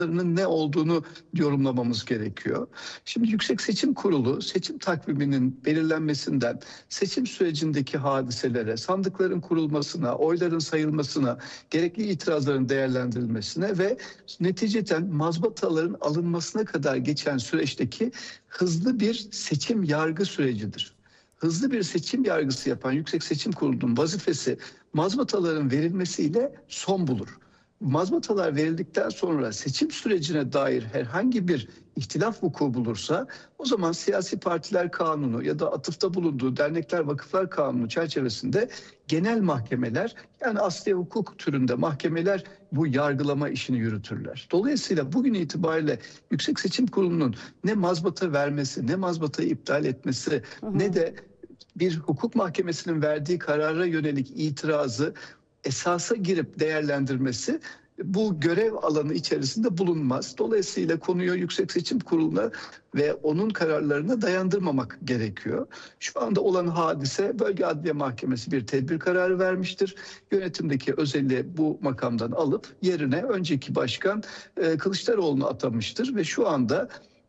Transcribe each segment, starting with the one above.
ne olduğunu yorumlamamız gerekiyor. Şimdi Yüksek Seçim Kurulu seçim takviminin belirlenmesinden seçim sürecindeki hadiselere, sandıkların kurulmasına, oyların sayılmasına, gerekli itirazların değerlendirilmesine ve neticeden mazbataların alınmasına kadar geçen süreçteki hızlı bir seçim yargı sürecidir. Hızlı bir seçim yargısı yapan Yüksek Seçim Kurulu'nun vazifesi mazbataların verilmesiyle son bulur. Mazbatalar verildikten sonra seçim sürecine dair herhangi bir ihtilaf vuku bulursa o zaman siyasi partiler kanunu ya da atıfta bulunduğu dernekler vakıflar kanunu çerçevesinde genel mahkemeler, yani asliye hukuk türünde mahkemeler bu yargılama işini yürütürler. Dolayısıyla bugün itibariyle Yüksek Seçim Kurulu'nun ne mazbata vermesi, ne mazbatayı iptal etmesi, ne de bir hukuk mahkemesinin verdiği karara yönelik itirazı esasa girip değerlendirmesi bu görev alanı içerisinde bulunmaz. Dolayısıyla konuyu Yüksek Seçim Kurulu'na ve onun kararlarına dayandırmamak gerekiyor. Şu anda olan hadise, Bölge Adliye Mahkemesi bir tedbir kararı vermiştir. Yönetimdeki özelliği bu makamdan alıp yerine önceki başkan Kılıçdaroğlu'nu atamıştır ve şu anda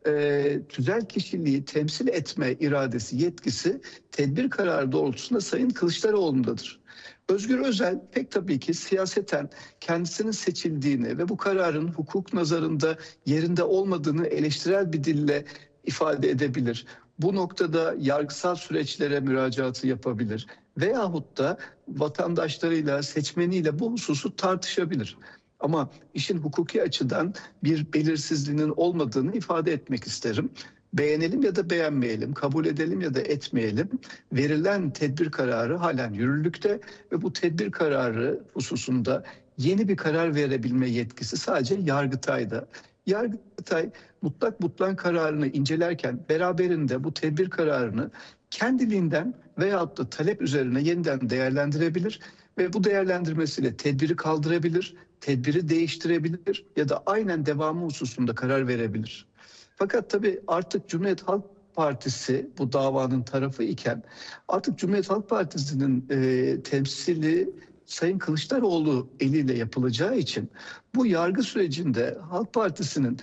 tüzel kişiliği temsil etme iradesi, yetkisi tedbir kararı doğrultusunda Sayın Kılıçdaroğlu'ndadır. Özgür Özel pek tabii ki siyaseten kendisinin seçildiğini ve bu kararın hukuk nazarında yerinde olmadığını eleştirel bir dille ifade edebilir. Bu noktada yargısal süreçlere müracaatı yapabilir. Veyahut da vatandaşlarıyla, seçmeniyle bu hususu tartışabilir. Ama işin hukuki açıdan bir belirsizliğinin olmadığını ifade etmek isterim. Beğenelim ya da beğenmeyelim, kabul edelim ya da etmeyelim, verilen tedbir kararı halen yürürlükte ve bu tedbir kararı hususunda yeni bir karar verebilme yetkisi sadece Yargıtay'da. Yargıtay mutlak kararını incelerken beraberinde bu tedbir kararını kendiliğinden veyahut da talep üzerine yeniden değerlendirebilir ve bu değerlendirmesiyle tedbiri kaldırabilir, tedbiri değiştirebilir ya da aynen devamı hususunda karar verebilir. Fakat tabii artık Cumhuriyet Halk Partisi bu davanın tarafı iken artık Cumhuriyet Halk Partisi'nin temsili Sayın Kılıçdaroğlu eliyle yapılacağı için bu yargı sürecinde Halk Partisi'nin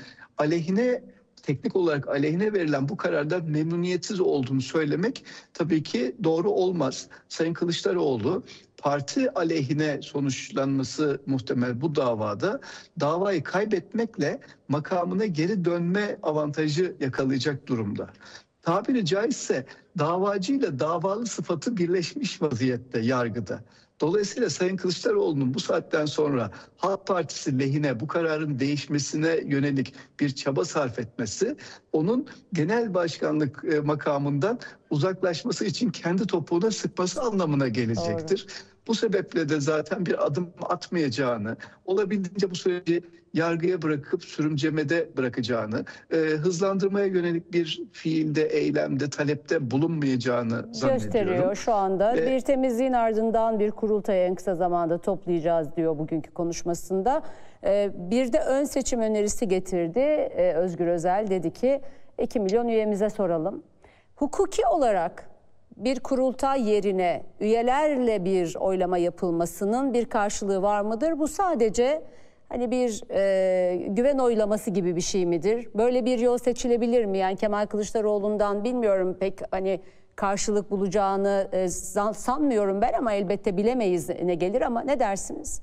teknik olarak aleyhine verilen bu karardan memnuniyetsiz olduğunu söylemek tabii ki doğru olmaz. Sayın Kılıçdaroğlu parti aleyhine sonuçlanması muhtemel bu davada davayı kaybetmekle makamına geri dönme avantajı yakalayacak durumda. Tabiri caizse davacıyla davalı sıfatı birleşmiş vaziyette yargıda. Dolayısıyla Sayın Kılıçdaroğlu'nun bu saatten sonra Halk Partisi lehine bu kararın değişmesine yönelik bir çaba sarf etmesi, onun genel başkanlık makamından uzaklaşması için kendi topuğuna sıkması anlamına gelecektir. Doğru. Bu sebeple de zaten bir adım atmayacağını, olabildiğince bu süreci yargıya bırakıp sürümcemede bırakacağını, hızlandırmaya yönelik bir fiilde, eylemde, talepte bulunmayacağını zannediyorum. Gösteriyor şu anda. Bir temizliğin ardından bir kurultayı en kısa zamanda toplayacağız diyor bugünkü konuşmasında. Bir de ön seçim önerisi getirdi Özgür Özel. Dedi ki 2 milyon üyemize soralım. Hukuki olarak bir kurultay yerine üyelerle bir oylama yapılmasının bir karşılığı var mıdır? Bu sadece hani bir güven oylaması gibi bir şey midir? Böyle bir yol seçilebilir mi? Yani Kemal Kılıçdaroğlu'ndan bilmiyorum pek hani karşılık bulacağını sanmıyorum ben ama elbette bilemeyiz ne gelir ama ne dersiniz?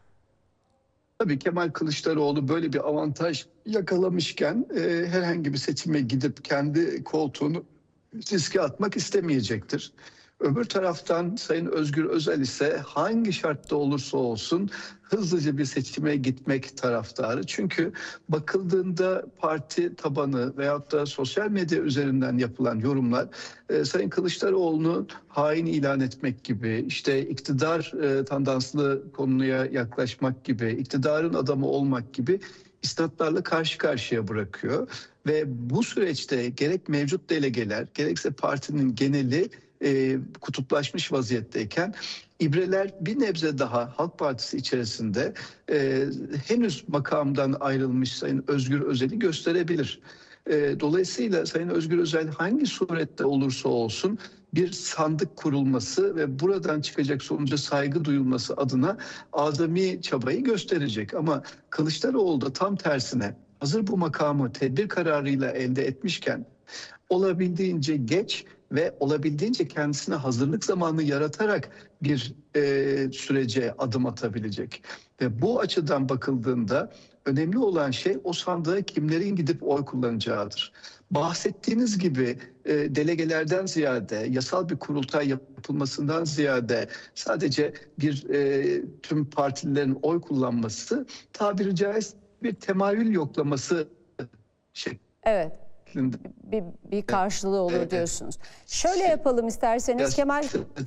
Tabii Kemal Kılıçdaroğlu böyle bir avantaj yakalamışken herhangi bir seçime gidip kendi koltuğunu riske atmak istemeyecektir. Öbür taraftan Sayın Özgür Özel ise hangi şartta olursa olsun hızlıca bir seçime gitmek taraftarı. Çünkü bakıldığında parti tabanı veyahut da sosyal medya üzerinden yapılan yorumlar Sayın Kılıçdaroğlu'nu hain ilan etmek gibi, işte iktidar tandanslı konuya yaklaşmak gibi, iktidarın adamı olmak gibi isnatlarla karşı karşıya bırakıyor. Ve bu süreçte gerek mevcut delegeler gerekse partinin geneli kutuplaşmış vaziyetteyken ibreler bir nebze daha Halk Partisi içerisinde henüz makamdan ayrılmış Sayın Özgür Özel'i gösterebilir. Dolayısıyla Sayın Özgür Özel hangi surette olursa olsun bir sandık kurulması ve buradan çıkacak sonuca saygı duyulması adına azami çabayı gösterecek. Ama Kılıçdaroğlu da tam tersine hazır bu makamı tedbir kararıyla elde etmişken olabildiğince geç ve olabildiğince kendisine hazırlık zamanı yaratarak bir sürece adım atabilecek. Ve bu açıdan bakıldığında önemli olan şey o sandığa kimlerin gidip oy kullanacağıdır. Bahsettiğiniz gibi delegelerden ziyade, yasal bir kurultay yapılmasından ziyade sadece bir tüm partililerin oy kullanması tabiri caizse bir temayül yoklaması şeklinde. Evet. Bir karşılığı olur diyorsunuz. Şöyle yapalım isterseniz Kemal.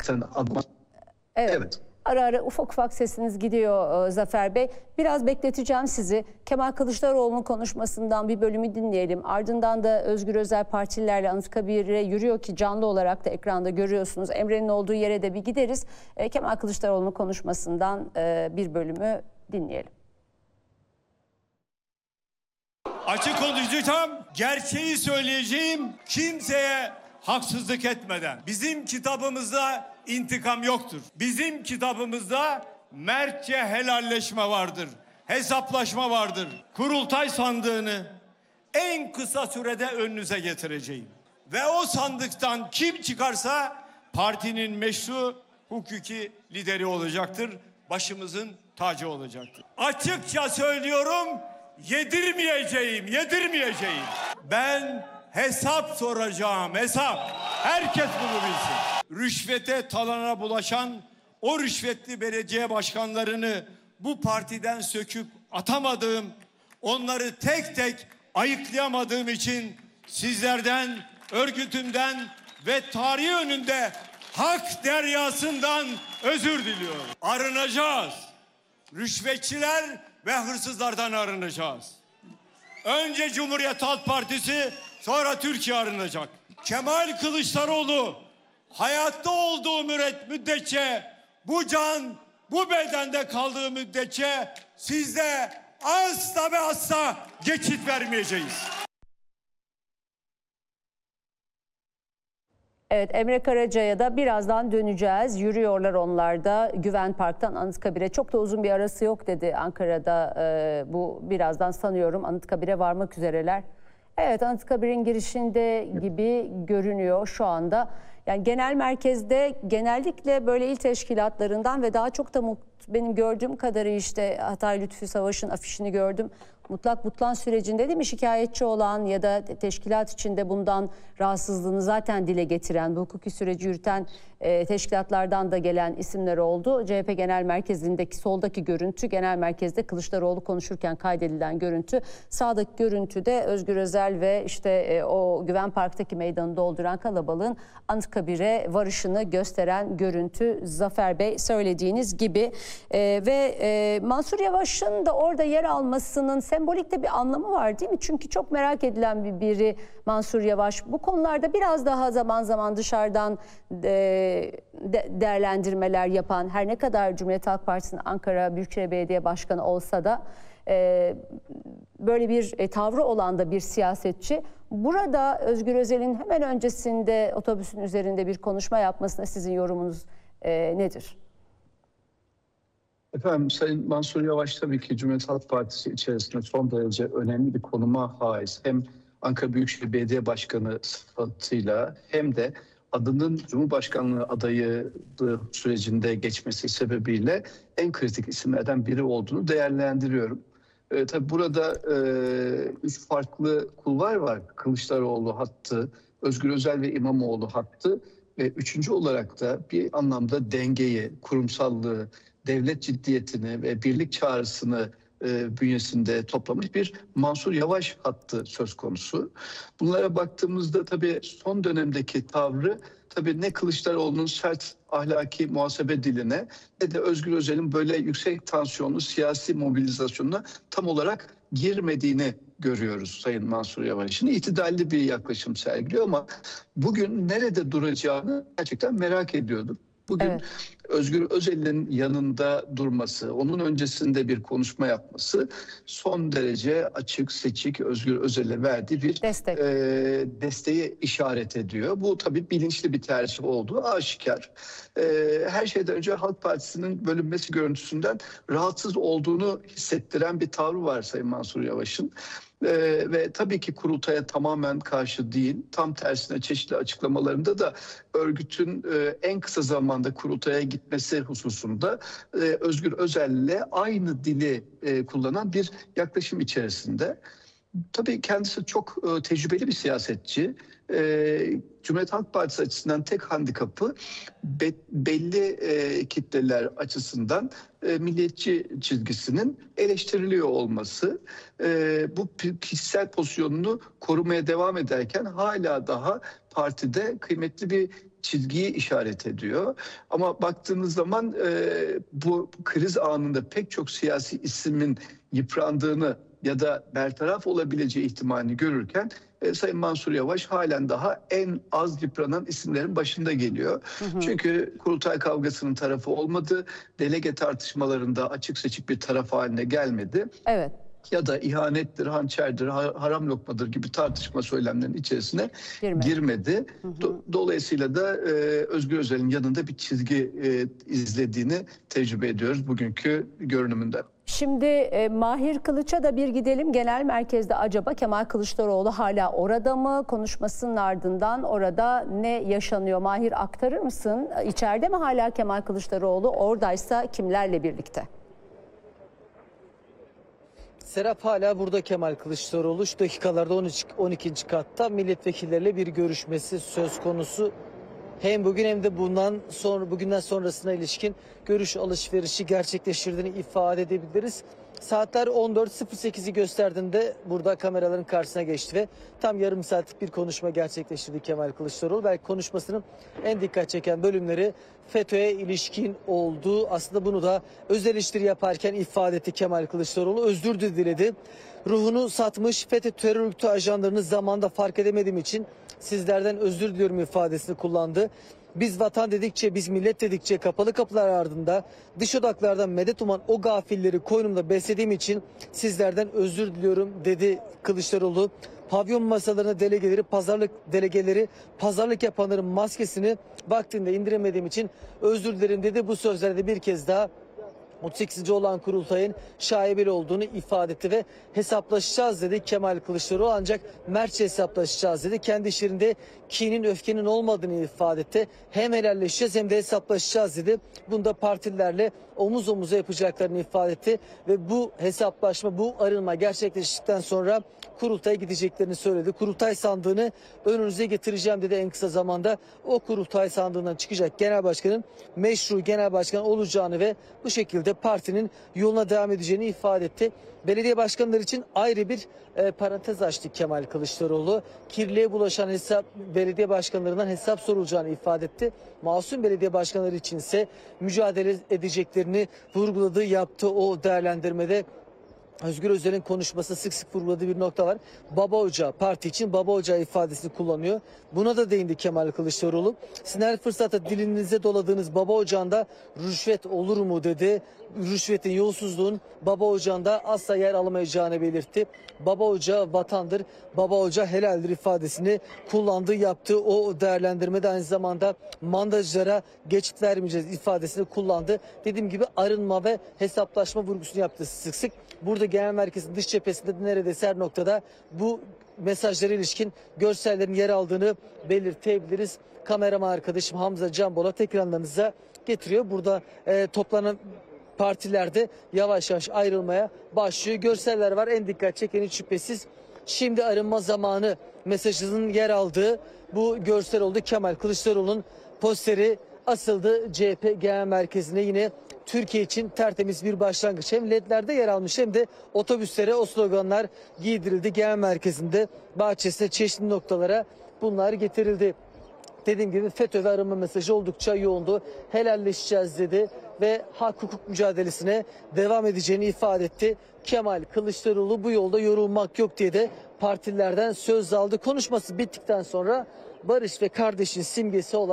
Evet. Ara ara ufak ufak sesiniz gidiyor Zafer Bey. Biraz bekleteceğim sizi. Kemal Kılıçdaroğlu'nun konuşmasından bir bölümü dinleyelim. Ardından da Özgür Özel partililerle Anıtkabir'e yürüyor ki canlı olarak da ekranda görüyorsunuz. Emre'nin olduğu yere de bir gideriz. Kemal Kılıçdaroğlu'nun konuşmasından bir bölümü dinleyelim. Açık konuşacağım, gerçeği söyleyeceğim, kimseye haksızlık etmeden. Bizim kitabımızda intikam yoktur. Bizim kitabımızda mertçe helalleşme vardır, hesaplaşma vardır. Kurultay sandığını en kısa sürede önünüze getireceğim. Ve o sandıktan kim çıkarsa partinin meşru hukuki lideri olacaktır. Başımızın tacı olacaktır. Açıkça söylüyorum, yedirmeyeceğim. Ben hesap soracağım, hesap. Herkes bunu bilsin. Rüşvete, talana bulaşan o rüşvetli belediye başkanlarını bu partiden söküp atamadığım, onları tek tek ayıklayamadığım için sizlerden, örgütümden ve tarihi önünde hak deryasından özür diliyorum. Arınacağız. Rüşvetçiler ve hırsızlardan arınacağız. Önce Cumhuriyet Halk Partisi, sonra Türkiye arınacak. Kemal Kılıçdaroğlu hayatta olduğu müddetçe, bu can bu bedende kaldığı müddetçe sizde asla ve asla geçit vermeyeceğiz. Evet, Emre Karaca'ya da birazdan döneceğiz. Yürüyorlar onlar da Güven Park'tan Anıtkabir'e. Çok da uzun bir arası yok dedi Ankara'da. Bu birazdan sanıyorum Anıtkabir'e varmak üzereler. Evet, Anıtkabir'in girişinde gibi görünüyor şu anda. Yani genel merkezde genellikle böyle il teşkilatlarından ve daha çok da benim gördüğüm kadarıyla işte Hatay Lütfü Savaş'ın afişini gördüm. Mutlak butlan sürecinde değil mi şikayetçi olan ya da teşkilat içinde bundan rahatsızlığını zaten dile getiren, bu hukuki süreci yürüten teşkilatlardan da gelen isimler oldu. CHP Genel Merkezi'ndeki soldaki görüntü, genel merkezde Kılıçdaroğlu konuşurken kaydedilen görüntü. Sağdaki görüntüde Özgür Özel ve işte o Güven Park'taki meydanı dolduran kalabalığın Anıtkabir'e varışını gösteren görüntü. Zafer Bey söylediğiniz gibi ve Mansur Yavaş'ın da orada yer almasının sembolik de bir anlamı var değil mi? Çünkü çok merak edilen biri Mansur Yavaş. Bu konularda biraz daha zaman zaman dışarıdan değerlendirmeler yapan, her ne kadar Cumhuriyet Halk Partisi'nin Ankara Büyükşehir Belediye Başkanı olsa da böyle bir tavrı olan da bir siyasetçi. Burada Özgür Özel'in hemen öncesinde otobüsün üzerinde bir konuşma yapmasına sizin yorumunuz nedir? Efendim, Sayın Mansur Yavaş tabii ki Cumhuriyet Halk Partisi içerisinde son derece önemli bir konuma haiz. Hem Ankara Büyükşehir Belediye Başkanı sıfatıyla hem de adının Cumhurbaşkanlığı adayı sürecinde geçmesi sebebiyle en kritik isimlerden biri olduğunu değerlendiriyorum. Tabii burada 3 farklı kulvar var. Kılıçdaroğlu hattı, Özgür Özel ve İmamoğlu hattı ve üçüncü olarak da bir anlamda dengeyi, kurumsallığı, devlet ciddiyetini ve birlik çağrısını bünyesinde toplamış bir Mansur Yavaş hattı söz konusu. Bunlara baktığımızda tabii son dönemdeki tavrı tabii ne Kılıçdaroğlu'nun sert ahlaki muhasebe diline ne de Özgür Özel'in böyle yüksek tansiyonlu siyasi mobilizasyonuna tam olarak girmediğini görüyoruz Sayın Mansur Yavaş'ın. İtidalli bir yaklaşım sergiliyor ama bugün nerede duracağını gerçekten merak ediyordum. Bugün Özgür Özel'in yanında durması, onun öncesinde bir konuşma yapması son derece açık, seçik Özgür Özel'e verdiği bir desteği işaret ediyor. Bu tabii bilinçli bir tercih olduğu aşikar. Her şeyden önce Halk Partisi'nin bölünmesi görüntüsünden rahatsız olduğunu hissettiren bir tavrı var Sayın Mansur Yavaş'ın. Ve tabii ki kurultaya tamamen karşı değil. Tam tersine çeşitli açıklamalarında da örgütün en kısa zamanda kurultaya gitmesi hususunda Özgür Özel'le aynı dili kullanan bir yaklaşım içerisinde. Tabii kendisi çok tecrübeli bir siyasetçi. Cumhuriyet Halk Partisi açısından tek handikapı belli kitleler açısından milliyetçi çizgisinin eleştiriliyor olması. Bu kişisel pozisyonunu korumaya devam ederken hala daha partide kıymetli bir çizgiyi işaret ediyor. Ama baktığınız zaman bu kriz anında pek çok siyasi ismin yıprandığını ya da bertaraf olabileceği ihtimalini görürken Sayın Mansur Yavaş halen daha en az yıpranan isimlerin başında geliyor. Çünkü kurultay kavgasının tarafı olmadı. Delege tartışmalarında açık seçik bir taraf haline gelmedi. Evet. Ya da ihanettir, hançerdir, haram lokmadır gibi tartışma söylemlerinin içerisine girmedi. Dolayısıyla da Özgür Özel'in yanında bir çizgi izlediğini tecrübe ediyoruz bugünkü görünümünden. Şimdi Mahir Kılıç'a da bir gidelim. Genel merkezde acaba Kemal Kılıçdaroğlu hala orada mı? Konuşmasının ardından orada ne yaşanıyor? Mahir, aktarır mısın? İçeride mi hala Kemal Kılıçdaroğlu? Oradaysa kimlerle birlikte? Serap, hala burada Kemal Kılıçdaroğlu. Şu dakikalarda 12. katta milletvekilleriyle bir görüşmesi söz konusu. Hem bugün hem de bugünden sonrasına ilişkin görüş alışverişi gerçekleştirdiğini ifade edebiliriz. Saatler 14.08'i gösterdiğinde burada kameraların karşısına geçti ve tam yarım saatlik bir konuşma gerçekleştirdi Kemal Kılıçdaroğlu. Belki konuşmasının en dikkat çeken bölümleri FETÖ'ye ilişkin oldu. Aslında bunu da öz eleştiri yaparken ifade etti Kemal Kılıçdaroğlu. Özür diledi. Ruhunu satmış FETÖ terör örgütü ajanlarını zamanda fark edemediğim için sizlerden özür diliyorum ifadesini kullandı. Biz vatan dedikçe, biz millet dedikçe kapalı kapılar ardında dış odaklardan medet uman o gafilleri koynumda beslediğim için sizlerden özür diliyorum dedi Kılıçdaroğlu. Pavyon masalarına delegeleri pazarlık yapanların maskesini vaktinde indiremediğim için özür dilerim dedi. Bu sözlerde bir kez daha 38. olan kurultayın şaibeli olduğunu ifade etti ve hesaplaşacağız dedi Kemal Kılıçdaroğlu, ancak mertçe hesaplaşacağız dedi. Kendi işlerinde kinin, öfkenin olmadığını ifade etti. Hem helalleşeceğiz hem de hesaplaşacağız dedi. Bunda partililerle omuz omuza yapacaklarını ifade etti ve bu hesaplaşma, bu arınma gerçekleştikten sonra kurultaya gideceklerini söyledi. Kurultay sandığını önünüze getireceğim dedi en kısa zamanda. O kurultay sandığından çıkacak genel başkanın meşru genel başkan olacağını ve bu şekilde partinin yoluna devam edeceğini ifade etti. Belediye başkanları için ayrı bir parantez açtı Kemal Kılıçdaroğlu. Kirliliğe bulaşan belediye başkanlarından hesap sorulacağını ifade etti. Masum belediye başkanları için ise mücadele edeceklerini vurguladığı, yaptığı o değerlendirmede Özgür Özel'in konuşması sık sık vurguladığı bir nokta var. Baba Ocağı, parti için Baba Ocağı ifadesini kullanıyor. Buna da değindi Kemal Kılıçdaroğlu. Sizin her fırsatta dilinize doladığınız Baba Ocağı'nda rüşvet olur mu dedi. Rüşvetin, yolsuzluğun Baba Ocağı'nda asla yer alamayacağını belirtti. Baba Ocağı vatandır, Baba Ocağı helaldir ifadesini kullandığı, yaptığı o değerlendirmede aynı zamanda mandacılara geçit vermeyeceğiz ifadesini kullandı. Dediğim gibi arınma ve hesaplaşma vurgusunu yaptı sık sık. Burada genel merkezin dış cephesinde neredeyse her noktada bu mesajlara ilişkin görsellerin yer aldığını belirtebiliriz. Kameraman arkadaşım Hamza Canbolat ekranlarınıza getiriyor. Burada toplanan partilerde yavaş yavaş ayrılmaya başlıyor. Görseller var. En dikkat çekeni şüphesiz şimdi arınma zamanı mesajının yer aldığı bu görsel oldu. Kemal Kılıçdaroğlu'nun posteri asıldı CHP Genel Merkezi'ne. Yine Türkiye için tertemiz bir başlangıç. Hem ledlerde yer almış hem de otobüslere o sloganlar giydirildi. Genel merkezinde, bahçesine, çeşitli noktalara bunlar getirildi. Dediğim gibi FETÖ ve arınma mesajı oldukça yoğundu. Helalleşeceğiz dedi ve hak hukuk mücadelesine devam edeceğini ifade etti. Kemal Kılıçdaroğlu bu yolda yorulmak yok diye de partililerden söz aldı. Konuşması bittikten sonra barış ve kardeşin simgesi olan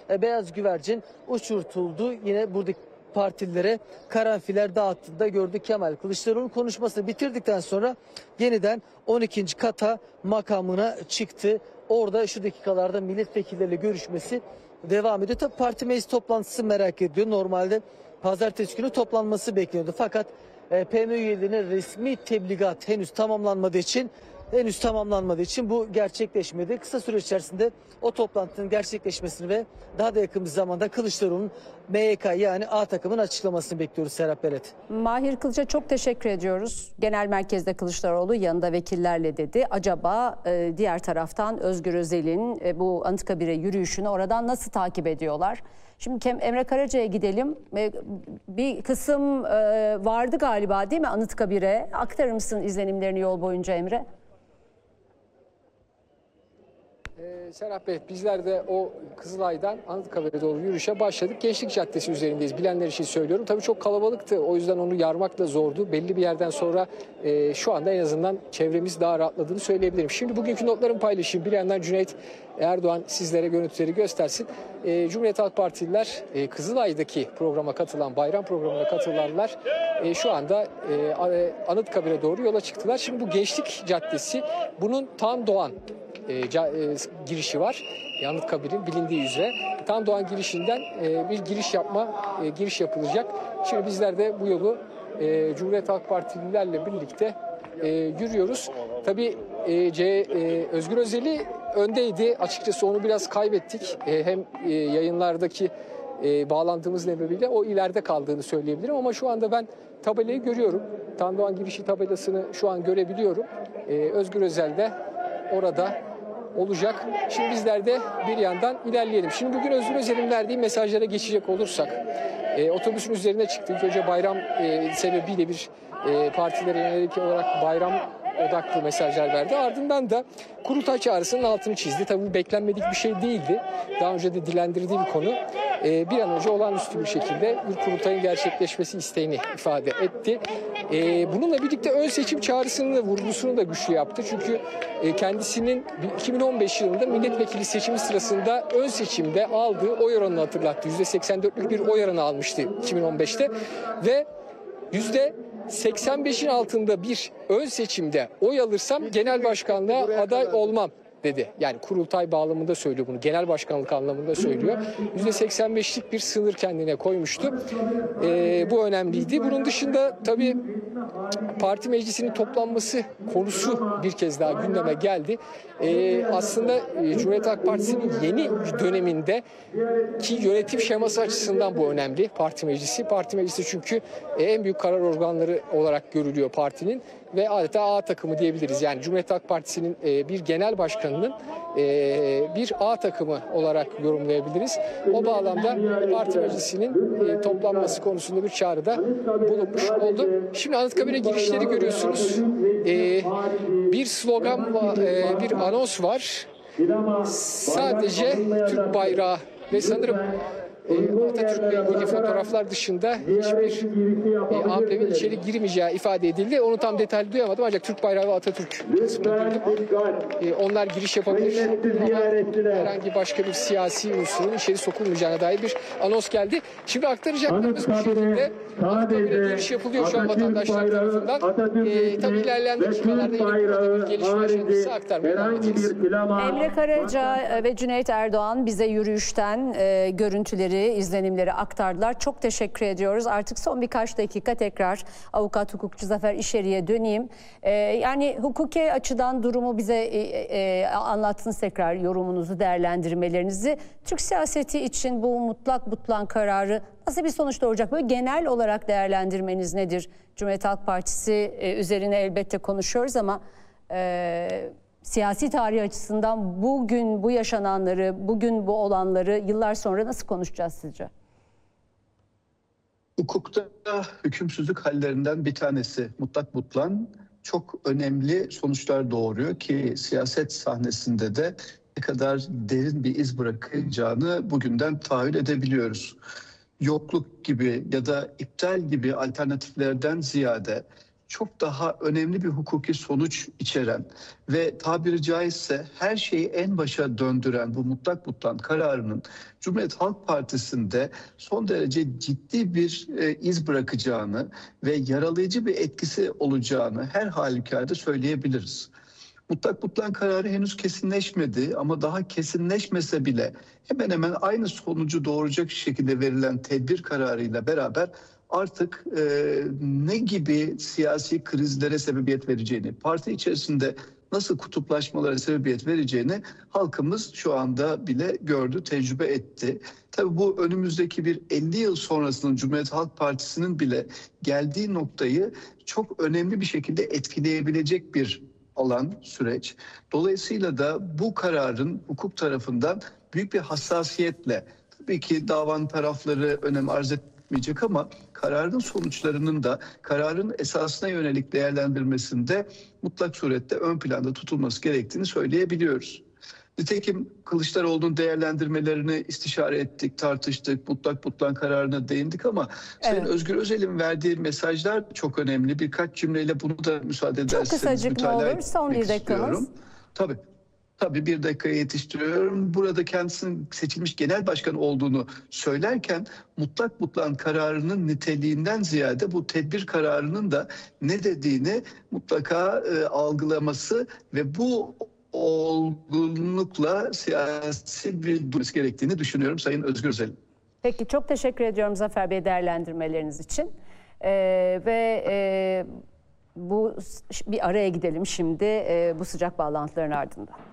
beyaz güvercin uçurtuldu. Yine buradaki partililere karanfiller dağıttığında gördük. Kemal Kılıçdaroğlu konuşmasını bitirdikten sonra yeniden 12. kata makamına çıktı. Orada şu dakikalarda milletvekilleriyle görüşmesi devam ediyor. Tabii parti meclis toplantısı merak ediyor. Normalde pazartesi günü toplanması bekleniyordu. Fakat PM üyelerine resmi tebligat henüz tamamlanmadığı için bu gerçekleşmedi. Kısa süre içerisinde o toplantının gerçekleşmesini ve daha da yakın bir zamanda Kılıçdaroğlu'nun MYK yani A takımın açıklamasını bekliyoruz Serap Belet. Mahir Kılıç'a çok teşekkür ediyoruz. Genel merkezde Kılıçdaroğlu yanında vekillerle dedi. Acaba diğer taraftan Özgür Özel'in bu Anıtkabir'e yürüyüşünü oradan nasıl takip ediyorlar? Şimdi Emre Karaca'ya gidelim. Bir kısım vardı galiba değil mi Anıtkabir'e? Aktarır mısın izlenimlerini yol boyunca Emre? Serap Bey, bizler de o Kızılay'dan Anıtkabir'e doğru yürüyüşe başladık. Gençlik Caddesi üzerindeyiz. Bilenler için söylüyorum. Tabii çok kalabalıktı. O yüzden onu yarmak da zordu. Belli bir yerden sonra şu anda en azından çevremiz daha rahatladığını söyleyebilirim. Şimdi bugünkü notlarımı paylaşayım. Bilenler Cüneyt Erdoğan sizlere görüntüleri göstersin. Cumhuriyet Halk Partililer Kızılay'daki programa katılan, bayram programına katılanlar şu anda Anıtkabir'e doğru yola çıktılar. Şimdi bu Gençlik Caddesi, bunun Tan Doğan girişi var. Anıtkabir'in bilindiği üzere. Tan Doğan girişinden bir giriş yapılacak. Şimdi bizler de bu yolu Cumhuriyet Halk Partililerle birlikte yürüyoruz. Tabii Özgür Özel'i öndeydi. Açıkçası onu biraz kaybettik. Hem yayınlardaki bağlantımız nedeniyle o ileride kaldığını söyleyebilirim. Ama şu anda ben tabelayı görüyorum. Tan Doğan girişi tabelasını şu an görebiliyorum. Özgür Özel de orada olacak. Şimdi bizler de bir yandan ilerleyelim. Şimdi bugün Özgür Özel'in verdiği mesajlara geçecek olursak, otobüsün üzerine çıktık. Önce bayram sebebiyle bir partilere yönelik olarak bayram odaklı mesajlar verdi. Ardından da kurultay çağrısının altını çizdi. Tabii bu beklenmedik bir şey değildi. Daha önce de dilendirdiği bir konu. Bir an önce olağanüstü bir şekilde bir kurultayın gerçekleşmesi isteğini ifade etti. Bununla birlikte ön seçim çağrısının da vurgusunu da güçlü yaptı. Çünkü kendisinin 2015 yılında milletvekili seçimi sırasında ön seçimde aldığı oy oranını hatırlattı. %84'lük bir oy oranı almıştı 2015'te ve %85'in altında bir ön seçimde oy alırsam genel başkanlığa aday olmam dedi. Yani kurultay bağlamında söylüyor bunu. Genel başkanlık anlamında söylüyor. %85'lik bir sınır kendine koymuştu. Bu önemliydi. Bunun dışında tabii parti meclisinin toplanması konusu bir kez daha gündeme geldi. Aslında Cumhuriyet Halk Partisi'nin yeni döneminde ki yönetim şeması açısından bu önemli. Parti meclisi çünkü en büyük karar organları olarak görülüyor partinin ve adeta A takımı diyebiliriz. Yani Cumhuriyet Halk Partisi'nin bir genel başkanının bir A takımı olarak yorumlayabiliriz. O bağlamda parti meclisinin toplanması konusunda bir çağrıda bulunmuş oldu. Şimdi Anıtkabir'e girişleri görüyorsunuz. Bir slogan, bir anons var. Sadece Türk bayrağı ve sanırım Atatürk'le ilgili fotoğraflar dışında hiçbir amblemin içeri girmeyeceği ifade edildi. Onu tam detaylı duyamadım ancak Türk bayrağı ve Atatürk kısmını duydum. Onlar giriş yapabilir ama herhangi başka bir siyasi unsurun içeri sokulmayacağına dair bir anons geldi. Şimdi aktaracaklarımız bu şekilde. Anıtkabir'e giriş yapılıyor şu an vatandaşlar tarafından. Tabii ilerleyen dakikalarda yine bir gelişme yaşanırsa aktarmaya devam edeceğiz. Emre Karaca ve Cüneyt Erdoğan bize yürüyüşten görüntüleri, izlenimleri aktardılar. Çok teşekkür ediyoruz. Artık son birkaç dakika tekrar avukat hukukçu Zafer İşeri'ye döneyim. Yani hukuki açıdan durumu bize anlattınız, tekrar yorumunuzu, değerlendirmelerinizi. Türk siyaseti için bu mutlak butlan kararı nasıl bir sonuç doğuracak? Böyle genel olarak değerlendirmeniz nedir? Cumhuriyet Halk Partisi üzerine elbette konuşuyoruz ama siyasi tarih açısından bugün bu yaşananları, bugün bu olanları yıllar sonra nasıl konuşacağız sizce? Hukukta hükümsüzlük hallerinden bir tanesi mutlak butlan çok önemli sonuçlar doğuruyor ki siyaset sahnesinde de ne kadar derin bir iz bırakacağını bugünden tahayyül edebiliyoruz. Yokluk gibi ya da iptal gibi alternatiflerden ziyade çok daha önemli bir hukuki sonuç içeren ve tabiri caizse her şeyi en başa döndüren bu mutlak butlan kararının Cumhuriyet Halk Partisi'nde son derece ciddi bir iz bırakacağını ve yaralayıcı bir etkisi olacağını her halükarda söyleyebiliriz. Mutlak butlan kararı henüz kesinleşmedi ama daha kesinleşmese bile hemen hemen aynı sonucu doğuracak şekilde verilen tedbir kararıyla beraber artık ne gibi siyasi krizlere sebebiyet vereceğini, parti içerisinde nasıl kutuplaşmalara sebebiyet vereceğini halkımız şu anda bile gördü, tecrübe etti. Tabii bu önümüzdeki bir 50 yıl sonrasının Cumhuriyet Halk Partisi'nin bile geldiği noktayı çok önemli bir şekilde etkileyebilecek bir alan, süreç. Dolayısıyla da bu kararın hukuk tarafından büyük bir hassasiyetle, tabii ki davanın tarafları önem arz etmeyecek ama kararın sonuçlarının da kararın esasına yönelik değerlendirmesinde mutlak surette ön planda tutulması gerektiğini söyleyebiliyoruz. Nitekim Kılıçdaroğlu'nun değerlendirmelerini istişare ettik, tartıştık, mutlak butlan kararına değindik ama Sayın Özgür Özel'in verdiği mesajlar çok önemli. Birkaç cümleyle bunu da müsaade ederseniz çok kısacık ne olur, son bir dakikamız. Tabii bir dakikaya yetiştiriyorum. Burada kendisinin seçilmiş genel başkan olduğunu söylerken mutlak butlan kararının niteliğinden ziyade bu tedbir kararının da ne dediğini mutlaka algılaması ve bu olgunlukla siyasi bir durması gerektiğini düşünüyorum Sayın Özgür Özel'in. Peki çok teşekkür ediyorum Zafer Bey değerlendirmeleriniz için. Bu bir araya gidelim şimdi bu sıcak bağlantıların ardından.